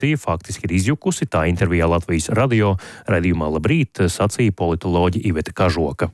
partija faktiski ir izjukusi, tā intervijā Latvijas radio raidījumā Labrīt sacīja politoloģe Iveta Kažoka.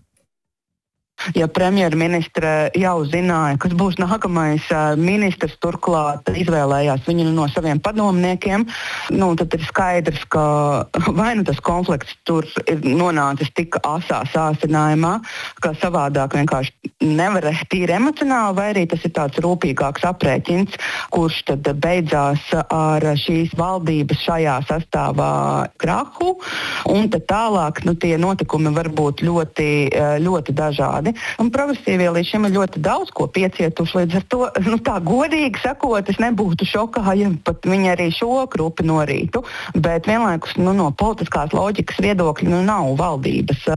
Ja premjerministre jau zināja, kas būs nākamais ministrs, turklāt izvēlējās viņu no saviem padomniekiem, tad ir skaidrs, ka vai tas konflikts tur ir nonācis tik asā sāsinājumā, ka savādāk vienkārši nevar tīri emocionāli, vai arī tas ir tāds rūpīgāks aprēķins, kurš tad beidzās ar šīs valdības šajā sastāvā krahu, un tad tālāk tie notikumi var būt ļoti, ļoti dažādi. Un progresīvie līdz šim ir ļoti daudz ko piecietuši, līdz ar to, tā godīgi sakot, es nebūtu šokā, ja pat viņi arī šo krupi norītu, bet vienlaikus no politiskās loģikas viedokļa nav valdības.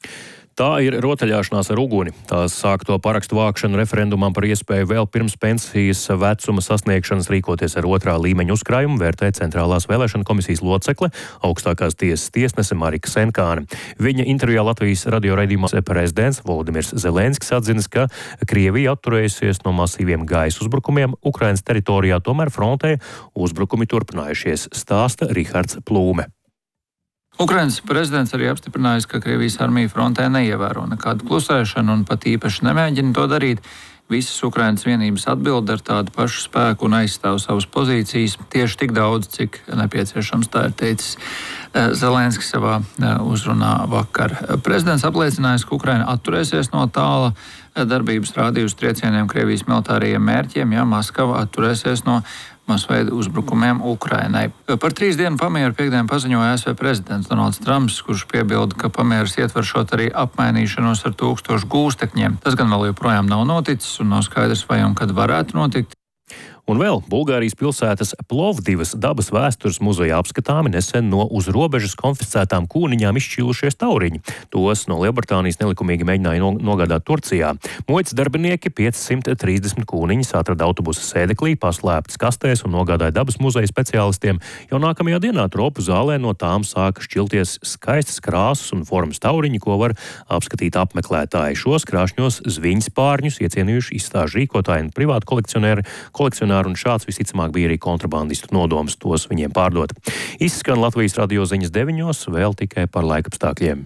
Tā ir rotaļāšanās ar uguni. Tās sākto parakstu vākšanu referendumam par iespēju vēl pirms pensijas vecuma sasniegšanas rīkoties ar otrā līmeņa uzkrājumu vērtē Centrālās vēlēšana komisijas locekle, augstākās tiesas tiesnese Marika Senkāne. Viņa intervijā Latvijas radio raidījumā prezidents Volodimirs Zelenskis atzinis, ka Krievija atturējusies no masīviem gaisa uzbrukumiem Ukrainas teritorijā, tomēr frontē uzbrukumi turpinājušies, stāsta Rihards Plūme. Ukrainas prezidents arī apstiprinājis, ka Krievijas armija frontē neievēro nekādu klusēšanu un pat īpaši nemēģina to darīt. Visas Ukrainas vienības atbild ar tādu pašu spēku un aizstāv savas pozīcijas tieši tik daudz, cik nepieciešams, tā ir teicis Zelenskis savā uzrunā vakar. Prezidents apliecinājis, ka Ukraina atturēsies no tāla darbības rādījusi triecieniem Krievijas militārajiem mērķiem, ja Maskava atturēsies no masveida uzbrukumiem Ukrainai. Par 3 dienu pamieru piekdien paziņoja ASV prezidents Donalds Trumps, kurš piebilda, ka pamieras ietveršot arī apmainīšanos ar 1000 gūstekņiem. Tas gan vēl joprojām nav noticis un nav skaidrs, vai un kad varētu notikt. Un vēl Bulgārijas pilsētas Plovdivas dabas vēstures muzejā apskatāmi nesen no uz robežas konfiscētām kūniņām izšķīlušies tauriņi. Tos no Lielbritānijas nelikumīgi mēģināja nogādāt Turcijā. Muitas darbinieki 530 kūniņas atrada autobusa sēdeklī, paslēptas kastēs un nogādāja dabas muzeja speciālistiem. Jau nākamajā dienā tropu zālē no tām sāka šķilties skaistas krāsas un formas tauriņi, ko var apskatīt apmeklētāji. Šos krāšņos zviņas pārņus iecienījuši izstāžu rīkotāji un privāti kolekcionāri, un šāds visticamāk bija arī kontrabandistu nodoms tos viņiem pārdot. Izskan Latvijas radio ziņas 9, vēl tikai par laikapstākļiem.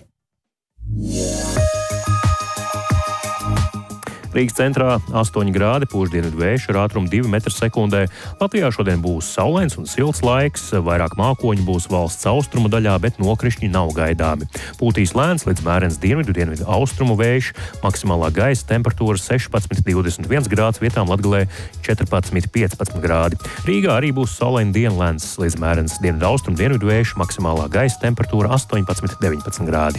Rīgas centrā 8 grādi, pūš dienvidu vējš ar ātrumu 2 m/sekundē. Latvijā šodien būs saulains un silts laiks, vairāk mākoņu būs valsts austrumu daļā, bet nokrišņi nav gaidāmi. Pūtīs lēns līdz mērens dienvidu austrumu vējš, maksimālā gaisa temperatūra 16–21 grāds, vietām Latgalē 14–15 grādi. Rīgā arī būs saulaina diena, lēns līdz mērens dienvidu austrumu dienvidu vējš, maksimālā gaisa temperatūra 18–19 grādi.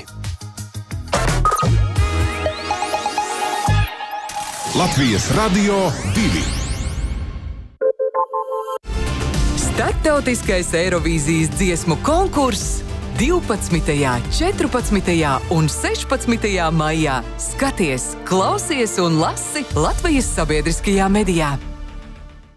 Latvijas Radio 2. Startautiskais Eirovīzijas dziesmu konkurss 12., 14. un 16. maijā. Skaties, klausies un lasi Latvijas sabiedriskajā medijā.